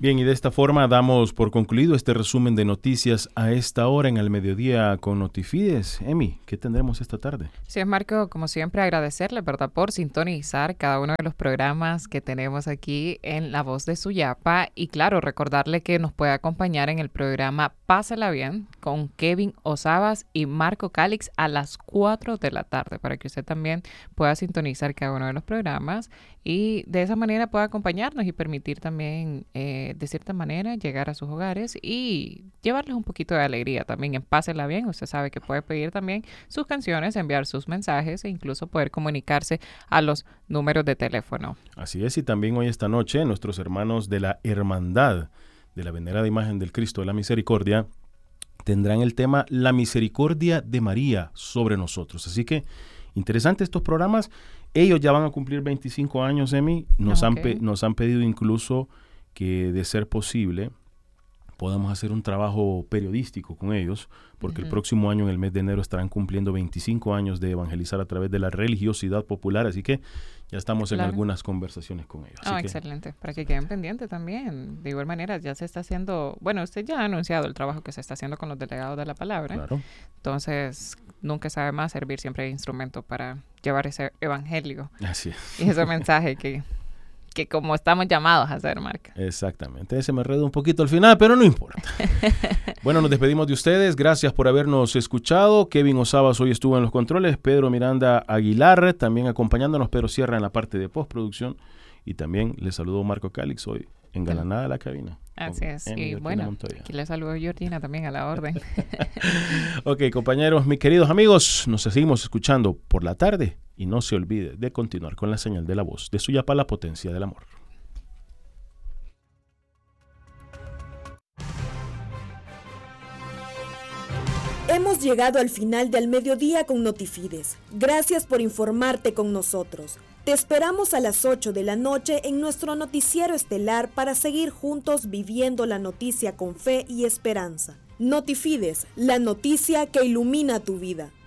Bien, y de esta forma damos por concluido este resumen de noticias a esta hora en el mediodía con Notifides. Emi, ¿qué tendremos esta tarde? Sí, es Marco, como siempre agradecerle, ¿verdad?, por sintonizar cada uno de los programas que tenemos aquí en La Voz de Suyapa y claro, recordarle que nos puede acompañar en el programa Pásala Bien con Kevin Osabas y Marco Calix a las 4 de la tarde para que usted también pueda sintonizar cada uno de los programas y de esa manera pueda acompañarnos y permitir también de cierta manera llegar a sus hogares y llevarles un poquito de alegría también en Pásela Bien. Usted sabe que puede pedir también sus canciones, enviar sus mensajes e incluso poder comunicarse a los números de teléfono. Así es, y también hoy esta noche nuestros hermanos de la Hermandad de la Venerada Imagen del Cristo de la Misericordia tendrán el tema La Misericordia de María sobre nosotros. Así que interesante estos programas. Ellos ya van a cumplir 25 años, Emi. Nos han pedido incluso que, de ser posible, podamos hacer un trabajo periodístico con ellos, porque el próximo año, en el mes de enero, estarán cumpliendo 25 años de evangelizar a través de la religiosidad popular, así que ya estamos en algunas conversaciones con ellos. Excelente, para que queden pendientes también. De igual manera, ya se está haciendo, bueno, usted ya ha anunciado el trabajo que se está haciendo con los delegados de la palabra. Claro. Entonces, nunca sabe más servir siempre de instrumento para llevar ese evangelio. Así es. Y ese mensaje que como estamos llamados a hacer, Marca. Exactamente, ese me enredó un poquito al final, pero no importa. Bueno, nos despedimos de ustedes, gracias por habernos escuchado. Kevin Osabas hoy estuvo en los controles, Pedro Miranda Aguilar también acompañándonos, Pedro Sierra en la parte de postproducción, y también le saludó Marco Calix hoy, engalanada la cabina. Así es, y bueno, aquí le saludo Georgina también a la orden. Ok, compañeros, mis queridos amigos, nos seguimos escuchando por la tarde y no se olvide de continuar con la señal de La Voz de Suyapa, la potencia del amor. Hemos llegado al final del mediodía con Notifides. Gracias por informarte con nosotros. Te esperamos a las 8 de la noche en nuestro noticiero estelar para seguir juntos viviendo la noticia con fe y esperanza. Notifides, la noticia que ilumina tu vida.